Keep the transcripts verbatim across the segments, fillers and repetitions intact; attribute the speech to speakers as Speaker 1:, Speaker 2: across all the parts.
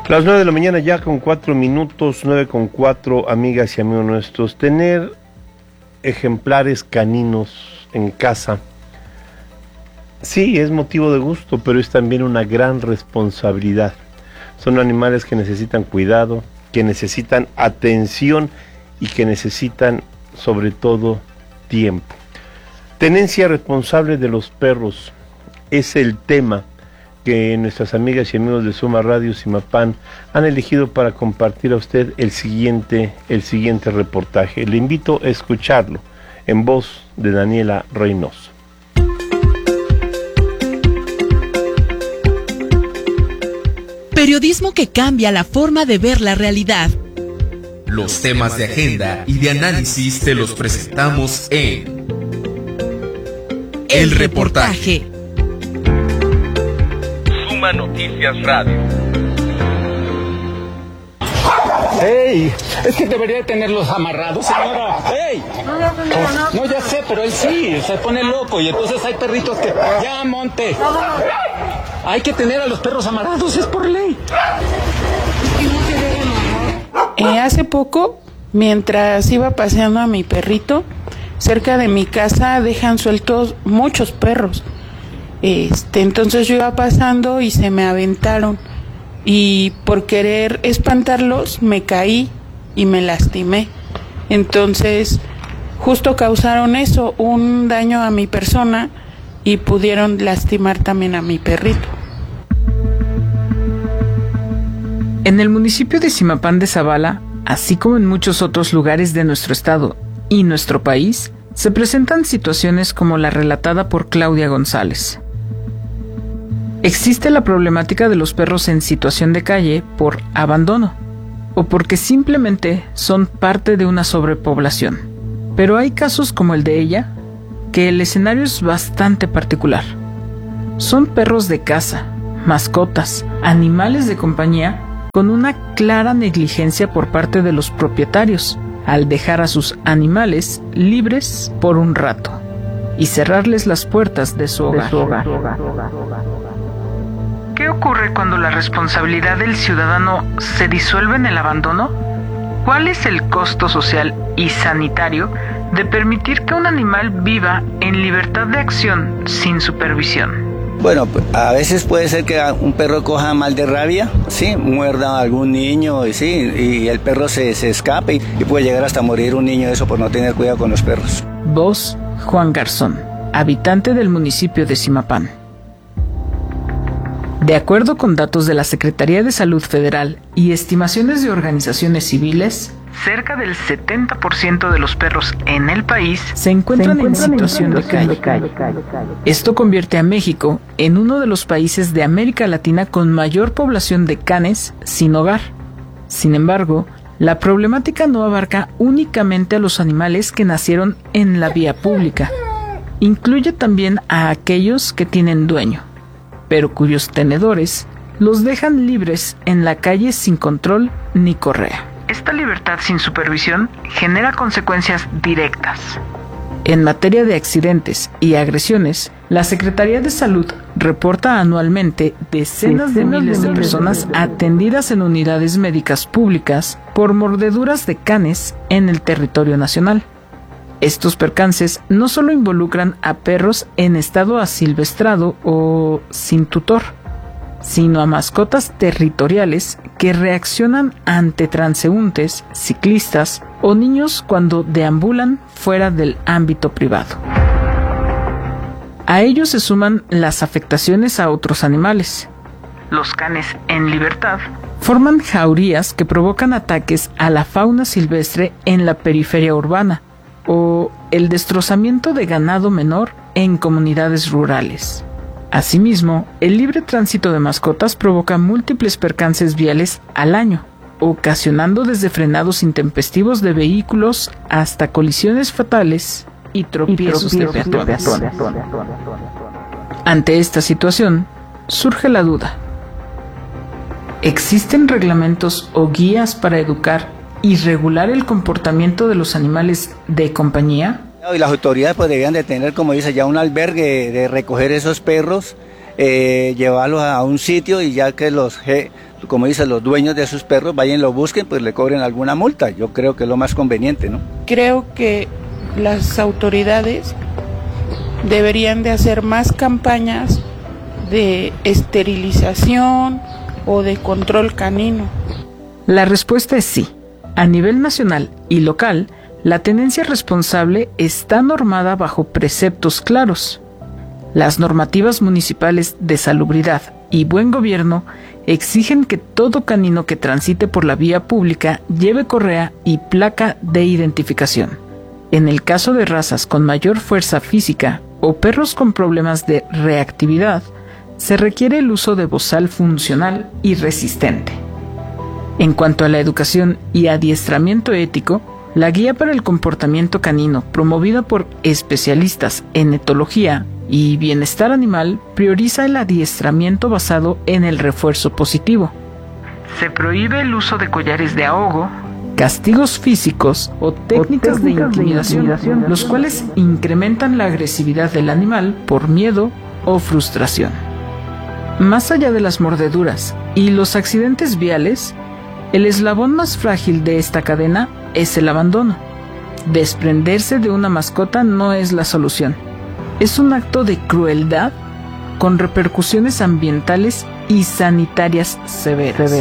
Speaker 1: Las nueve de la mañana ya con cuatro minutos, nueve con cuatro, amigas y amigos nuestros. Tener ejemplares caninos en casa, sí, es motivo de gusto, pero es también una gran responsabilidad. Son animales que necesitan cuidado, que necesitan atención y que necesitan, sobre todo, tiempo. Tenencia responsable de los perros es el tema que nuestras amigas y amigos de Suma Radio Zimapán han elegido para compartir a usted el siguiente, el siguiente reportaje. Le invito a escucharlo en voz de Daniela Reynoso.
Speaker 2: Periodismo que cambia la forma de ver la realidad.
Speaker 3: Los temas de agenda y de análisis te los presentamos en El Reportaje. Suma Noticias Radio.
Speaker 4: ¡Ey! Es que debería de tenerlos amarrados, señora. ¡Ey!
Speaker 5: No, ya sé, no.
Speaker 4: No, ya sé, pero él sí, se pone loco y entonces hay perritos que... ¡Ya, monte! Hay que tener a los perros amarrados, es por ley.
Speaker 6: Eh, hace poco, mientras iba paseando a mi perrito, cerca de mi casa dejan sueltos muchos perros. Este, entonces yo iba pasando y se me aventaron. Y por querer espantarlos, me caí y me lastimé. Entonces, justo causaron eso, un daño a mi persona y pudieron lastimar también a mi perrito.
Speaker 7: En el municipio de Zimapán de Zavala, así como en muchos otros lugares de nuestro estado y nuestro país, se presentan situaciones como la relatada por Claudia González. Existe la problemática de los perros en situación de calle por abandono o porque simplemente son parte de una sobrepoblación. Pero hay casos como el de ella, que el escenario es bastante particular. Son perros de casa, mascotas, animales de compañía, con una clara negligencia por parte de los propietarios, al dejar a sus animales libres por un rato y cerrarles las puertas de su hogar. De su hogar. ¿Qué ocurre cuando la responsabilidad del ciudadano se disuelve en el abandono? ¿Cuál es el costo social y sanitario de permitir que un animal viva en libertad de acción sin supervisión?
Speaker 8: Bueno, a veces puede ser que un perro coja mal de rabia, sí, muerda a algún niño y sí, y el perro se, se escape y, y puede llegar hasta morir un niño, eso por no tener cuidado con los perros.
Speaker 7: Voz Juan Garzón, habitante del municipio de Zimapán. De acuerdo con datos de la Secretaría de Salud Federal y estimaciones de organizaciones civiles, cerca del setenta por ciento de los perros en el país se encuentran, se encuentran en situación, en situación de, calle. de calle. Esto convierte a México en uno de los países de América Latina con mayor población de canes sin hogar. Sin embargo, la problemática no abarca únicamente a los animales que nacieron en la vía pública. Incluye también a aquellos que tienen dueño, pero cuyos tenedores los dejan libres en la calle sin control ni correa. Esta libertad sin supervisión genera consecuencias directas. En materia de accidentes y agresiones, la Secretaría de Salud reporta anualmente decenas de miles de personas atendidas en unidades médicas públicas por mordeduras de canes en el territorio nacional. Estos percances no solo involucran a perros en estado asilvestrado o sin tutor, sino a mascotas territoriales que reaccionan ante transeúntes, ciclistas o niños cuando deambulan fuera del ámbito privado. A ello se suman las afectaciones a otros animales. Los canes en libertad forman jaurías que provocan ataques a la fauna silvestre en la periferia urbana, o el destrozamiento de ganado menor en comunidades rurales. Asimismo, el libre tránsito de mascotas provoca múltiples percances viales al año, ocasionando desde frenados intempestivos de vehículos hasta colisiones fatales y tropiezos, y tropiezos de peatones. De peatones. Ante esta situación, surge la duda. ¿Existen reglamentos o guías para educar y regular el comportamiento de los animales de compañía?
Speaker 8: Y las autoridades pues deberían de tener, como dice, ya un albergue de recoger esos perros eh, llevarlos a un sitio y ya que los, como dicen, los dueños de sus perros vayan y lo busquen, pues le cobren alguna multa. Yo creo que es lo más conveniente, ¿no?
Speaker 6: Creo que las autoridades deberían de hacer más campañas de esterilización o de control canino.
Speaker 7: La respuesta es sí. A nivel nacional y local, la tenencia responsable está normada bajo preceptos claros. Las normativas municipales de salubridad y buen gobierno exigen que todo canino que transite por la vía pública lleve correa y placa de identificación. En el caso de razas con mayor fuerza física o perros con problemas de reactividad, se requiere el uso de bozal funcional y resistente. En cuanto a la educación y adiestramiento ético, la Guía para el Comportamiento Canino, promovida por especialistas en etología y bienestar animal, prioriza el adiestramiento basado en el refuerzo positivo. Se prohíbe el uso de collares de ahogo, castigos físicos o técnicas, o técnicas de, intimidación, de intimidación, los cuales incrementan la agresividad del animal por miedo o frustración. Más allá de las mordeduras y los accidentes viales, el eslabón más frágil de esta cadena es el abandono. Desprenderse de una mascota no es la solución. Es un acto de crueldad con repercusiones ambientales y sanitarias severas.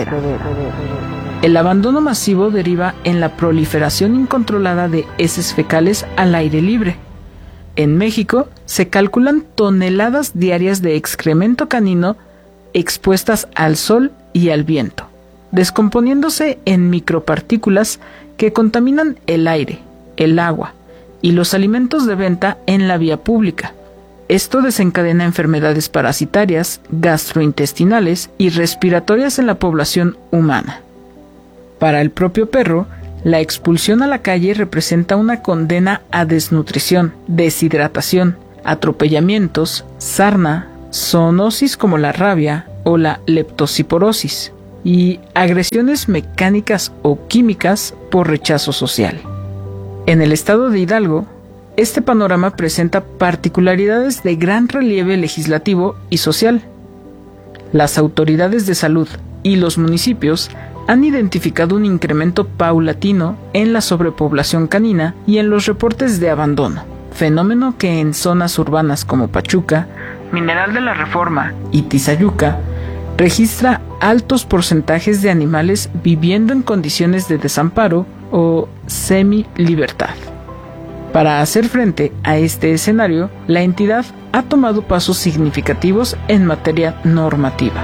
Speaker 7: El abandono masivo deriva en la proliferación incontrolada de heces fecales al aire libre. En México se calculan toneladas diarias de excremento canino expuestas al sol y al viento, descomponiéndose en micropartículas que contaminan el aire, el agua y los alimentos de venta en la vía pública. Esto desencadena enfermedades parasitarias, gastrointestinales y respiratorias en la población humana. Para el propio perro, la expulsión a la calle representa una condena a desnutrición, deshidratación, atropellamientos, sarna, zoonosis como la rabia o la leptosporosis y agresiones mecánicas o químicas por rechazo social. En el estado de Hidalgo, este panorama presenta particularidades de gran relieve legislativo y social. Las autoridades de salud y los municipios han identificado un incremento paulatino en la sobrepoblación canina y en los reportes de abandono, fenómeno que en zonas urbanas como Pachuca, Mineral de la Reforma y Tizayuca registra altos porcentajes de animales viviendo en condiciones de desamparo o semi-libertad. Para hacer frente a este escenario, la entidad ha tomado pasos significativos en materia normativa.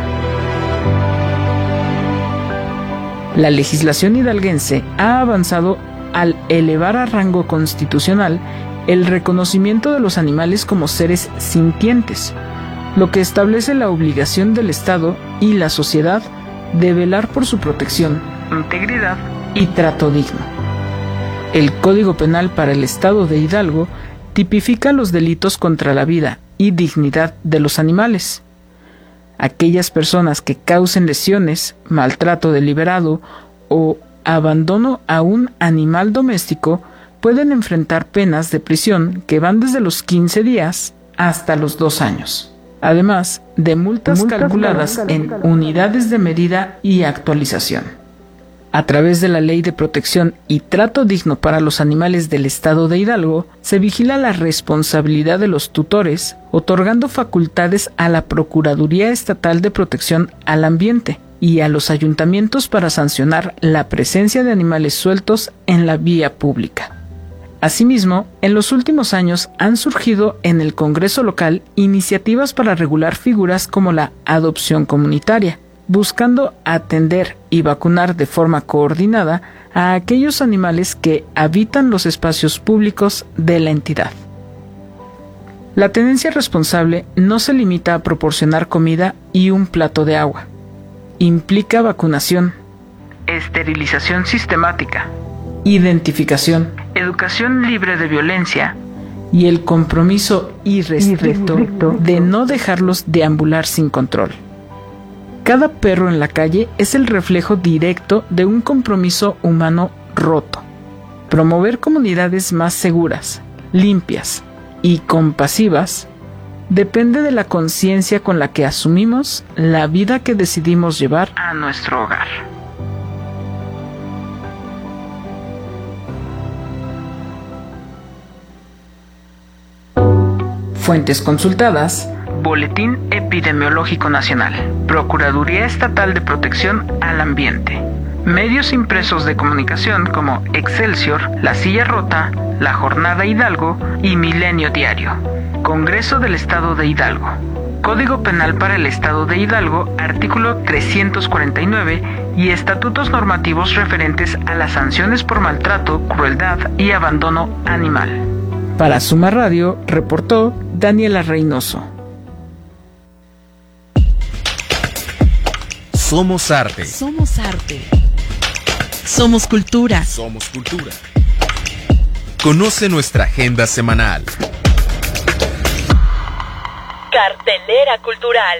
Speaker 7: La legislación hidalguense ha avanzado al elevar a rango constitucional el reconocimiento de los animales como seres sintientes, lo que establece la obligación del Estado y la sociedad de velar por su protección, integridad y trato digno. El Código Penal para el Estado de Hidalgo tipifica los delitos contra la vida y dignidad de los animales. Aquellas personas que causen lesiones, maltrato deliberado o abandono a un animal doméstico pueden enfrentar penas de prisión que van desde los quince días hasta los dos años, además de multas, multas calculadas en unidades de medida y actualización. A través de la Ley de Protección y Trato Digno para los Animales del Estado de Hidalgo, se vigila la responsabilidad de los tutores, otorgando facultades a la Procuraduría Estatal de Protección al Ambiente y a los ayuntamientos para sancionar la presencia de animales sueltos en la vía pública. Asimismo, en los últimos años han surgido en el Congreso local iniciativas para regular figuras como la adopción comunitaria, buscando atender y vacunar de forma coordinada a aquellos animales que habitan los espacios públicos de la entidad. La tenencia responsable no se limita a proporcionar comida y un plato de agua. Implica vacunación, esterilización sistemática, identificación, educación libre de violencia y el compromiso irrestricto de no dejarlos deambular sin control. Cada perro en la calle es el reflejo directo de un compromiso humano roto. Promover comunidades más seguras, limpias y compasivas depende de la conciencia con la que asumimos la vida que decidimos llevar a nuestro hogar. Fuentes consultadas: Boletín Epidemiológico Nacional, Procuraduría Estatal de Protección al Ambiente, medios impresos de comunicación como Excelsior, La Silla Rota, La Jornada Hidalgo y Milenio Diario, Congreso del Estado de Hidalgo, Código Penal para el Estado de Hidalgo, artículo trescientos cuarenta y nueve, y estatutos normativos referentes a las sanciones por maltrato, crueldad y abandono animal. Para Suma Radio, reportó Daniela Reynoso.
Speaker 3: Somos arte.
Speaker 2: Somos arte. Somos cultura.
Speaker 3: Somos cultura. Conoce nuestra agenda semanal.
Speaker 2: Cartelera cultural.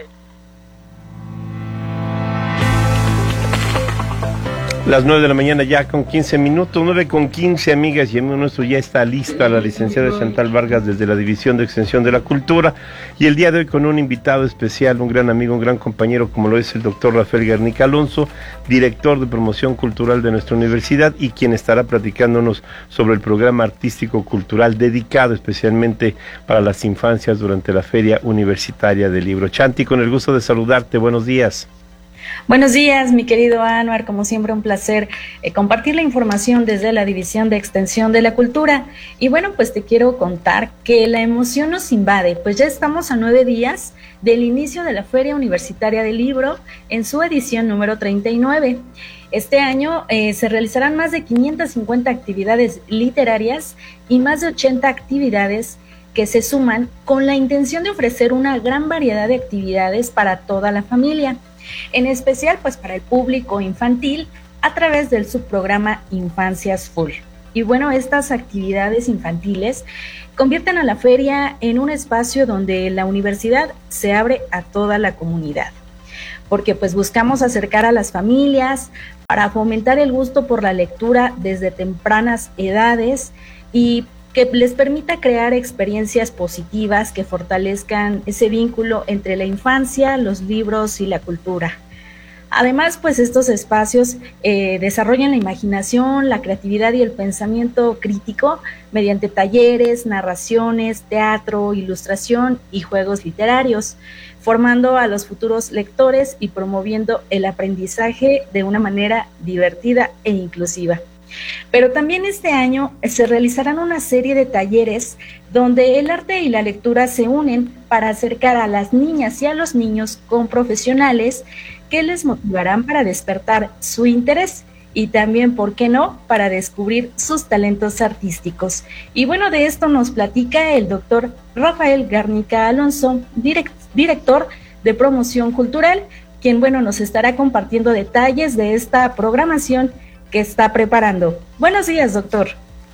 Speaker 1: Las nueve de la mañana ya con quince minutos, nueve con quince, amigas y amigos nuestros, ya está lista la licenciada Chantal Vargas desde la División de Extensión de la Cultura, y el día de hoy con un invitado especial, un gran amigo, un gran compañero, como lo es el doctor Rafael Garnica Alonso, director de promoción cultural de nuestra universidad, y quien estará platicándonos sobre el programa artístico cultural dedicado especialmente para las infancias durante la Feria Universitaria del Libro. Chanti, con el gusto de saludarte, buenos días.
Speaker 5: Buenos días, mi querido Anuar, como siempre un placer eh, compartir la información desde la División de Extensión de la Cultura. Y bueno, pues te quiero contar que la emoción nos invade, pues ya estamos a nueve días del inicio de la Feria Universitaria del Libro en su edición número treinta y nueve. Este año eh, se realizarán más de quinientas cincuenta actividades literarias y más de ochenta actividades que se suman con la intención de ofrecer una gran variedad de actividades para toda la familia, en especial pues para el público infantil a través del subprograma Infancias Full. Y bueno, estas actividades infantiles convierten a la feria en un espacio donde la universidad se abre a toda la comunidad, porque pues buscamos acercar a las familias para fomentar el gusto por la lectura desde tempranas edades y que les permita crear experiencias positivas que fortalezcan ese vínculo entre la infancia, los libros y la cultura. Además, pues estos espacios eh, desarrollan la imaginación, la creatividad y el pensamiento crítico mediante talleres, narraciones, teatro, ilustración y juegos literarios, formando a los futuros lectores y promoviendo el aprendizaje de una manera divertida e inclusiva. Pero también este año se realizarán una serie de talleres donde el arte y la lectura se unen para acercar a las niñas y a los niños con profesionales que les motivarán para despertar su interés y también, ¿por qué no?, para descubrir sus talentos artísticos. Y bueno, de esto nos platica el doctor Rafael Garnica Alonso, direct, director de promoción cultural, quien, bueno, nos estará compartiendo detalles de esta programación que está preparando. Buenos días, doctor.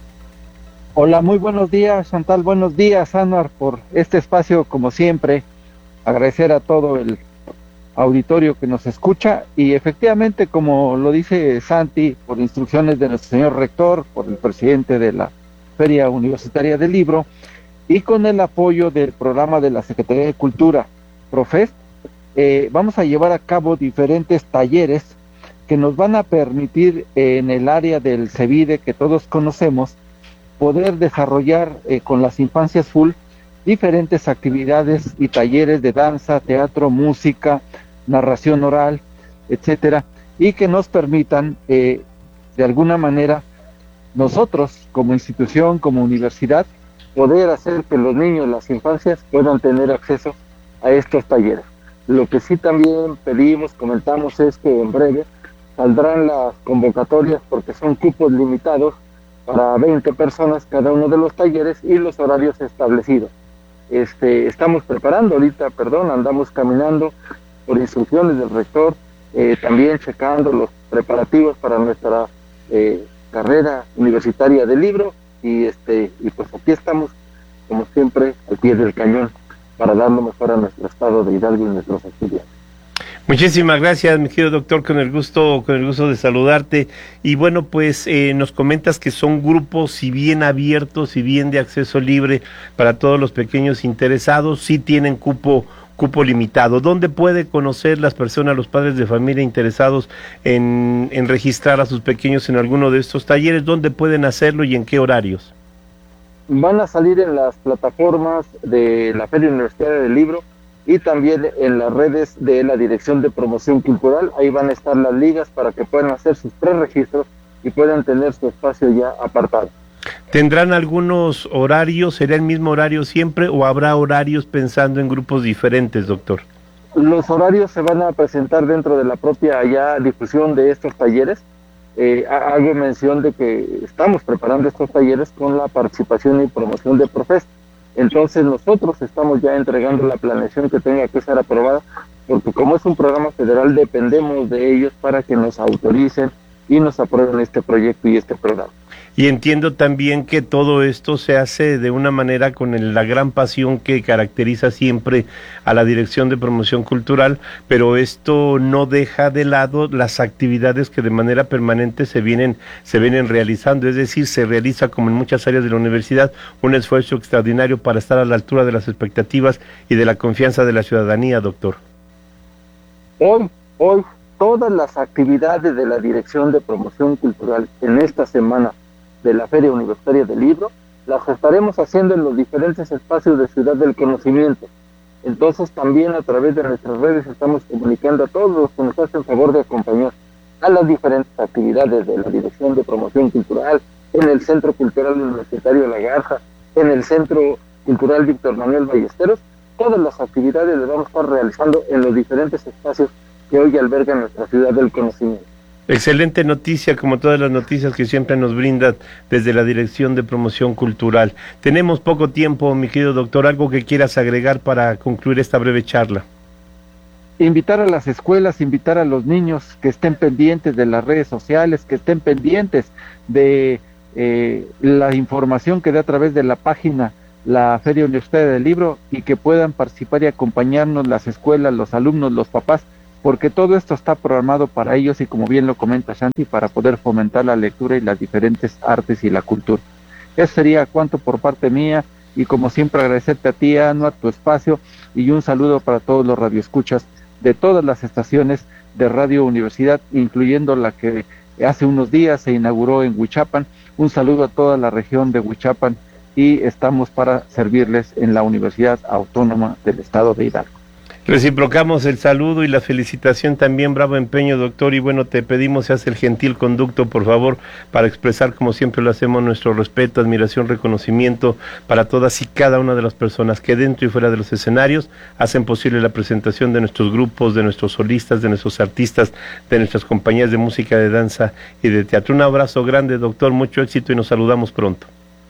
Speaker 9: Hola, muy buenos días, Chantal, buenos días, Anuar, por este espacio, como siempre. Agradecer a todo el auditorio que nos escucha, y efectivamente, como lo dice Santi, por instrucciones de nuestro señor rector, por el presidente de la Feria Universitaria del Libro, y con el apoyo del programa de la Secretaría de Cultura, Profest, eh, vamos a llevar a cabo diferentes talleres que nos van a permitir eh, en el área del CEBIDE que todos conocemos, poder desarrollar eh, con las Infancias Full diferentes actividades y talleres de danza, teatro, música, narración oral, etcétera, y que nos permitan eh, de alguna manera nosotros como institución, como universidad, poder hacer que los niños, las infancias puedan tener acceso a estos talleres. Lo que sí también pedimos, comentamos, es que en breve saldrán las convocatorias, porque son cupos limitados para veinte personas cada uno de los talleres y los horarios establecidos. Este, estamos preparando ahorita, perdón, andamos caminando por instrucciones del rector, eh, también checando los preparativos para nuestra eh, carrera universitaria del libro, y este y pues aquí estamos, como siempre, al pie del cañón para dar lo mejor a nuestro estado de Hidalgo y nuestros estudiantes.
Speaker 1: Muchísimas gracias, mi querido doctor, con el gusto, con el gusto de saludarte. Y bueno, pues eh, nos comentas que son grupos, si bien abiertos, si bien de acceso libre para todos los pequeños interesados, sí tienen cupo cupo limitado. ¿Dónde puede conocer las personas, los padres de familia interesados en, en registrar a sus pequeños en alguno de estos talleres? ¿Dónde pueden hacerlo y en qué horarios?
Speaker 9: Van a salir en las plataformas de la Feria Universitaria del Libro y también en las redes de la Dirección de Promoción Cultural. Ahí van a estar las ligas para que puedan hacer sus preregistros y puedan tener su espacio ya apartado.
Speaker 1: ¿Tendrán algunos horarios? ¿Será el mismo horario siempre o habrá horarios pensando en grupos diferentes, doctor?
Speaker 9: Los horarios se van a presentar dentro de la propia ya difusión de estos talleres. Eh, hago mención de que estamos preparando estos talleres con la participación y promoción de Profes. Entonces nosotros estamos ya entregando la planeación que tenga que ser aprobada, porque como es un programa federal dependemos de ellos para que nos autoricen y nos aprueben este proyecto y este programa.
Speaker 1: Y entiendo también que todo esto se hace de una manera con el, la gran pasión que caracteriza siempre a la Dirección de Promoción Cultural, pero esto no deja de lado las actividades que de manera permanente se vienen, se vienen realizando, es decir, se realiza como en muchas áreas de la universidad un esfuerzo extraordinario para estar a la altura de las expectativas y de la confianza de la ciudadanía, doctor.
Speaker 9: Hoy, hoy, todas las actividades de la Dirección de Promoción Cultural en esta semana de la Feria Universitaria del Libro, las estaremos haciendo en los diferentes espacios de Ciudad del Conocimiento. Entonces también a través de nuestras redes estamos comunicando a todos los que nos hacen favor de acompañar a las diferentes actividades de la Dirección de Promoción Cultural, en el Centro Cultural Universitario La Garza, en el Centro Cultural Víctor Manuel Ballesteros. Todas las actividades las vamos a estar realizando en los diferentes espacios que hoy albergan nuestra Ciudad del Conocimiento.
Speaker 1: Excelente noticia, como todas las noticias que siempre nos brindan desde la Dirección de Promoción Cultural. Tenemos poco tiempo, mi querido doctor, ¿algo que quieras agregar para concluir esta breve charla?
Speaker 9: Invitar a las escuelas, invitar a los niños que estén pendientes de las redes sociales, que estén pendientes de eh, la información que da a través de la página la Feria Universitaria del Libro y que puedan participar y acompañarnos las escuelas, los alumnos, los papás, porque todo esto está programado para ellos y, como bien lo comenta Shanti, para poder fomentar la lectura y las diferentes artes y la cultura. Eso sería cuanto por parte mía, y como siempre agradecerte a ti, Anuar, tu espacio, y un saludo para todos los radioescuchas de todas las estaciones de Radio Universidad, incluyendo la que hace unos días se inauguró en Huichapan. Un saludo a toda la región de Huichapan y estamos para servirles en la Universidad Autónoma del Estado de Hidalgo.
Speaker 1: Reciprocamos el saludo y la felicitación también, bravo empeño, doctor, y bueno, te pedimos seas el gentil conducto, por favor, para expresar, como siempre lo hacemos, nuestro respeto, admiración, reconocimiento para todas y cada una de las personas que dentro y fuera de los escenarios hacen posible la presentación de nuestros grupos, de nuestros solistas, de nuestros artistas, de nuestras compañías de música, de danza y de teatro. Un abrazo grande, doctor, mucho éxito y nos saludamos pronto.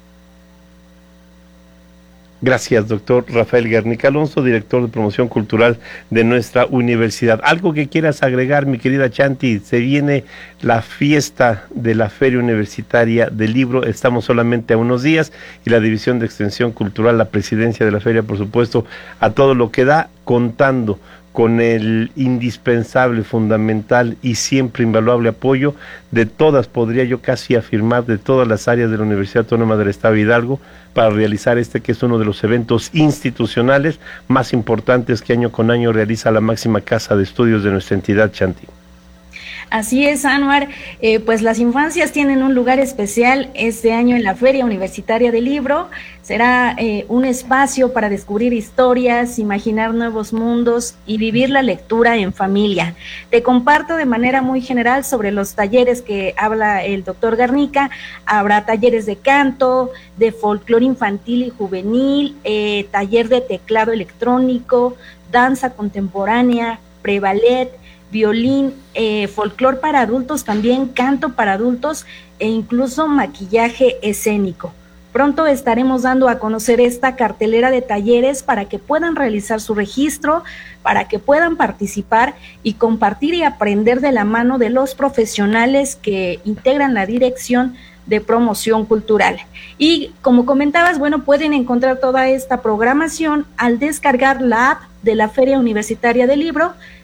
Speaker 1: Gracias, doctor Rafael Guernica Alonso, director de Promoción Cultural de nuestra universidad. ¿Algo que quieras agregar, mi querida Shanti? Se viene la fiesta de la Feria Universitaria del Libro, estamos solamente a unos días, y la División de Extensión Cultural, la presidencia de la feria, por supuesto, a todo lo que da, contando con el indispensable, fundamental y siempre invaluable apoyo de todas, podría yo casi afirmar, de todas las áreas de la Universidad Autónoma del Estado de Hidalgo, para realizar este que es uno de los eventos institucionales más importantes que año con año realiza la máxima casa de estudios de nuestra entidad, Shanti.
Speaker 5: Así es, Anuar, eh, pues las infancias tienen un lugar especial este año en la Feria Universitaria del Libro. Será eh, un espacio para descubrir historias, imaginar nuevos mundos y vivir la lectura en familia. Te comparto de manera muy general sobre los talleres que habla el doctor Guernica. Habrá talleres de canto, de folclore infantil y juvenil, eh, taller de teclado electrónico, danza contemporánea, preballet, violín, eh, folclor para adultos, también canto para adultos e incluso maquillaje escénico. Pronto estaremos dando a conocer esta cartelera de talleres para que puedan realizar su registro, para que puedan participar y compartir y aprender de la mano de los profesionales que integran la Dirección de Promoción Cultural. Y como comentabas, bueno, pueden encontrar toda esta programación al descargar la app de la Feria Universitaria del Libro,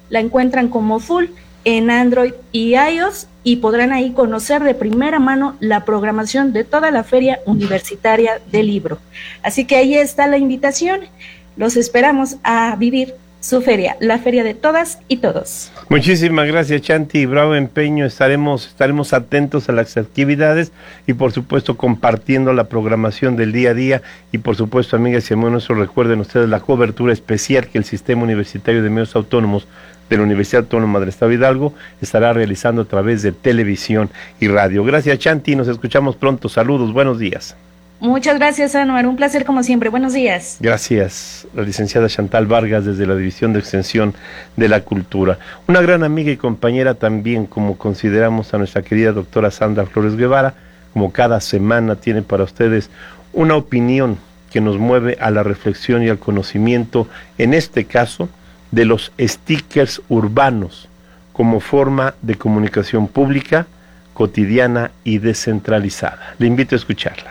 Speaker 5: la encuentran como Full en Android y iOS y podrán ahí conocer de primera mano la programación de toda la Feria Universitaria del Libro. Así que ahí está la invitación. Los esperamos a vivir su feria, la feria de todas y todos.
Speaker 1: Muchísimas gracias, Chanti, bravo empeño. Estaremos, estaremos atentos a las actividades y por supuesto compartiendo la programación del día a día y por supuesto, amigas y amigos, recuerden ustedes la cobertura especial que el Sistema Universitario de Medios Autónomos de la Universidad Autónoma del Estado de Hidalgo estará realizando a través de televisión y radio. Gracias, Chanti, nos escuchamos pronto. Saludos, buenos días.
Speaker 5: Muchas gracias, Anuar, un placer como siempre, buenos días.
Speaker 1: Gracias, la licenciada Chantal Vargas desde la División de Extensión de la Cultura. Una gran amiga y compañera también, como consideramos a nuestra querida doctora Sandra Flores Guevara, como cada semana tiene para ustedes una opinión que nos mueve a la reflexión y al conocimiento, en este caso, de los stickers urbanos como forma de comunicación pública, cotidiana y descentralizada. Le invito a escucharla.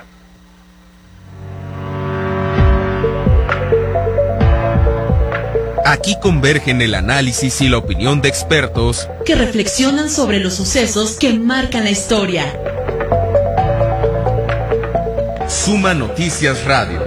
Speaker 3: Aquí convergen el análisis y la opinión de expertos
Speaker 2: que reflexionan sobre los sucesos que marcan la historia.
Speaker 3: Suma Noticias Radio.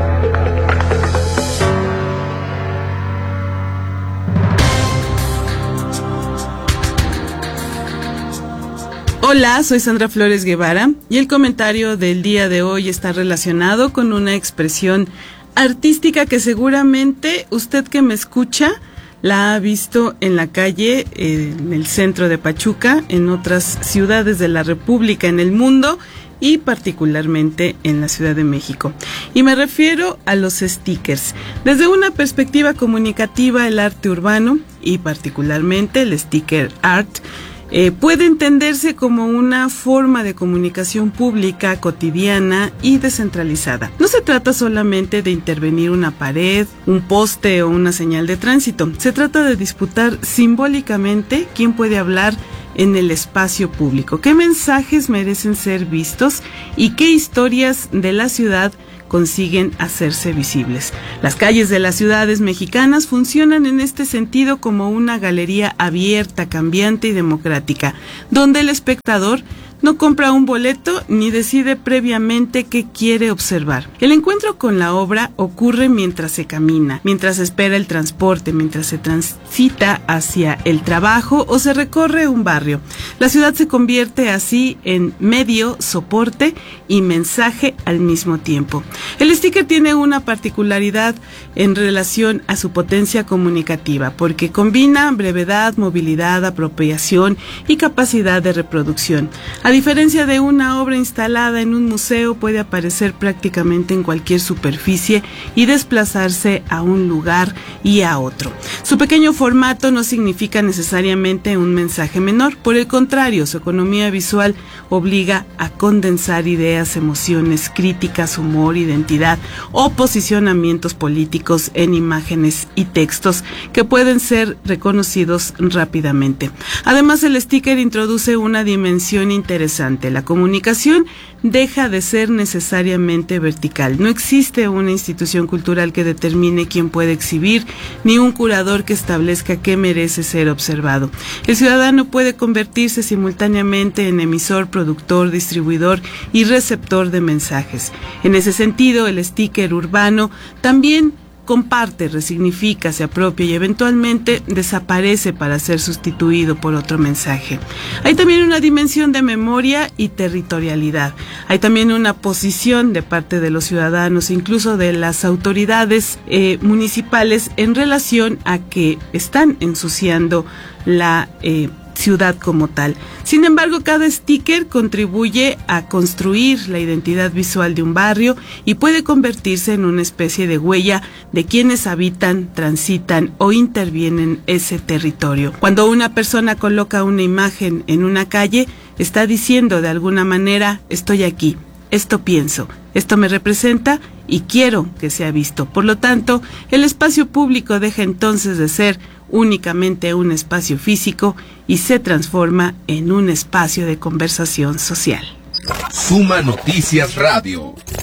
Speaker 10: Hola, soy Sandra Flores Guevara y el comentario del día de hoy está relacionado con una expresión artística que seguramente usted que me escucha la ha visto en la calle, eh, en el centro de Pachuca, en otras ciudades de la República, en el mundo y particularmente en la Ciudad de México. Y me refiero a los stickers. Desde una perspectiva comunicativa, el arte urbano y particularmente el sticker art Eh, puede entenderse como una forma de comunicación pública, cotidiana y descentralizada. No se trata solamente de intervenir una pared, un poste o una señal de tránsito. Se trata de disputar simbólicamente quién puede hablar en el espacio público, qué mensajes merecen ser vistos y qué historias de la ciudad consiguen hacerse visibles. Las calles de las ciudades mexicanas funcionan en este sentido como una galería abierta, cambiante y democrática, donde el espectador no compra un boleto ni decide previamente qué quiere observar. El encuentro con la obra ocurre mientras se camina, mientras se espera el transporte, mientras se transita hacia el trabajo o se recorre un barrio. La ciudad se convierte así en medio, soporte y mensaje al mismo tiempo. El sticker tiene una particularidad en relación a su potencia comunicativa, porque combina brevedad, movilidad, apropiación y capacidad de reproducción. A diferencia de una obra instalada en un museo, puede aparecer prácticamente en cualquier superficie y desplazarse a un lugar y a otro. Su pequeño formato no significa necesariamente un mensaje menor, por el contrario, su economía visual obliga a condensar ideas, emociones, críticas, humor, identidad o posicionamientos políticos en imágenes y textos que pueden ser reconocidos rápidamente. Además, el sticker introduce una dimensión interesante. La comunicación deja de ser necesariamente vertical. No existe una institución cultural que determine quién puede exhibir, ni un curador que establezca qué merece ser observado. El ciudadano puede convertirse simultáneamente en emisor, productor, distribuidor y receptor de mensajes. En ese sentido, el sticker urbano también comparte, resignifica, se apropia y eventualmente desaparece para ser sustituido por otro mensaje. Hay también una dimensión de memoria y territorialidad. Hay también una posición de parte de los ciudadanos, incluso de las autoridades eh, municipales, en relación a que están ensuciando la eh, ciudad como tal. Sin embargo, cada sticker contribuye a construir la identidad visual de un barrio y puede convertirse en una especie de huella de quienes habitan, transitan o intervienen ese territorio. Cuando una persona coloca una imagen en una calle, está diciendo de alguna manera: estoy aquí, esto pienso, esto me representa y quiero que sea visto. Por lo tanto, el espacio público deja entonces de ser únicamente un espacio físico y se transforma en un espacio de conversación social.
Speaker 3: Suma Noticias Radio.